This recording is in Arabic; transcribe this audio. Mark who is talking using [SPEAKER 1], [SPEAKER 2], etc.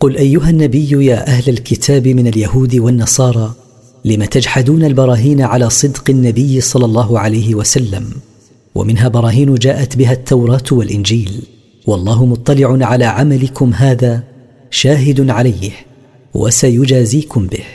[SPEAKER 1] قل أيها النبي يا أهل الكتاب من اليهود والنصارى لم تجحدون البراهين على صدق النبي صلى الله عليه وسلم، ومنها براهين جاءت بها التوراة والإنجيل، والله مطلع على عملكم هذا شاهد عليه وسيجازيكم به.